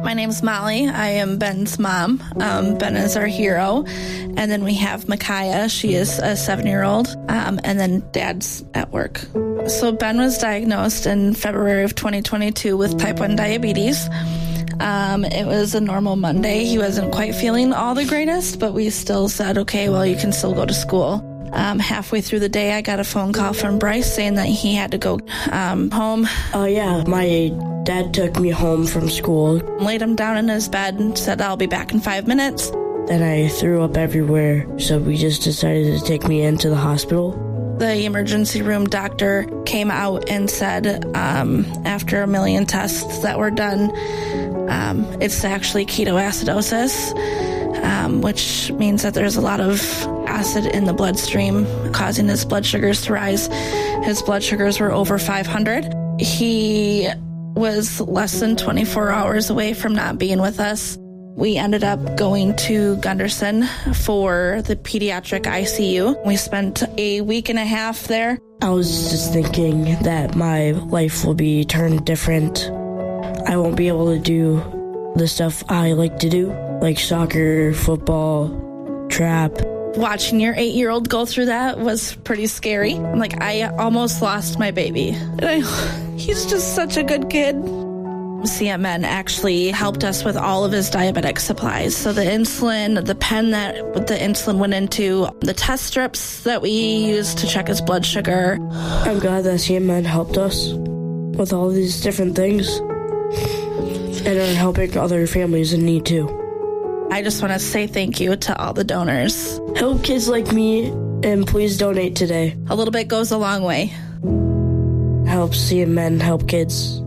My name's Molly. I am Ben's mom. Ben is our hero. And then we have Micaiah. She is a 7-year-old. And then Dad's at work. So Ben was diagnosed in February of 2022 with type 1 diabetes. It was a normal Monday. He wasn't quite feeling all the greatest, but we still said, okay, well, you can still go to school. Halfway through the day, I got a phone call from Bryce saying that he had to go home. Oh, yeah. My dad took me home from school. Laid him down in his bed and said, I'll be back in 5 minutes. Then I threw up everywhere, so we just decided to take me into the hospital. The emergency room doctor came out and said, after a million tests that were done, it's actually ketoacidosis, which means that there's a lot of acid in the bloodstream causing his blood sugars to rise. His blood sugars were over 500. He was less than 24 hours away from not being with us. We ended up going to Gunderson for the pediatric ICU. We spent a week and a half there. I was just thinking that my life will be turned different. I won't be able to do the stuff I like to do, like soccer, football, trap. Watching your 8-year-old go through that was pretty scary. Like, I almost lost my baby. He's just such a good kid. CMN actually helped us with all of his diabetic supplies. So the insulin, the pen that the insulin went into, the test strips that we used to check his blood sugar. I'm glad that CMN helped us with all these different things and are helping other families in need too. I just want to say thank you to all the donors. Help kids like me, and please donate today. A little bit goes a long way. Help CMN help kids.